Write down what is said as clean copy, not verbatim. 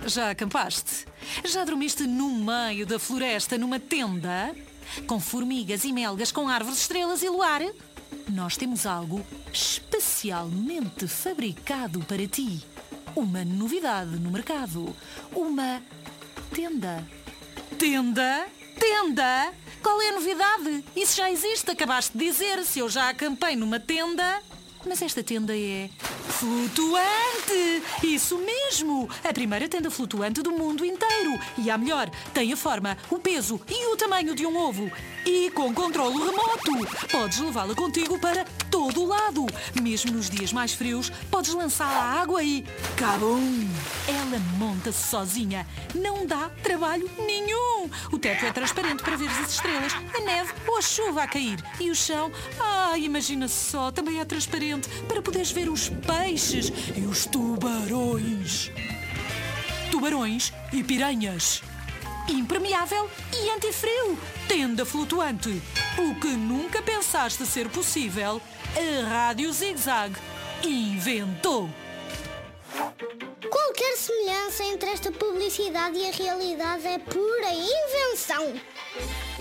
Já acampaste? Já dormiste no meio da floresta numa tenda? Com formigas e melgas, com árvores, estrelas e luar? Nós temos algo especialmente fabricado para ti. Uma novidade no mercado. Uma tenda. Tenda? Tenda? Qual é a novidade? Isso já existe, acabaste de dizer. Se eu já acampei numa tenda... Mas esta tenda é flutuante! Isso mesmo! A primeira tenda flutuante do mundo inteiro. E a melhor, tem a forma, o peso e o tamanho de um ovo. E com controle remoto. Podes levá-la contigo para todo o lado. Mesmo nos dias mais frios, podes lançá-la à água e... cabum! Ela monta-se sozinha. Não dá trabalho nenhum. O teto é transparente para ver as estrelas, a neve ou a chuva a cair. E o chão, imagina-se só, também é transparente para poderes ver os peixes e os tubarões. Tubarões e piranhas. Impermeável e antifrio. Tenda flutuante. O que nunca pensaste ser possível, a Rádio Zig Zag inventou. Qualquer semelhança entre esta publicidade e a realidade é pura invenção.